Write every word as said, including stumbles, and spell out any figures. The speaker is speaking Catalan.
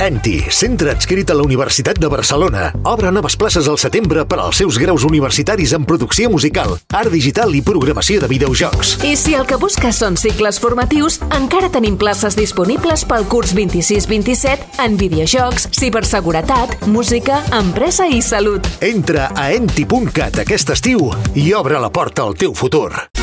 ENTI, centre adscrit a la Universitat de Barcelona, obre noves places al setembre per als seus graus universitaris en producció musical, art digital i programació de videojocs. I si el que busques són cicles formatius, encara tenim places disponibles pel curs vint-i-sis vint-i-set en videojocs, ciberseguretat, música, empresa i salut. Entra a enti punt cat aquest estiu i obre la porta al teu futur.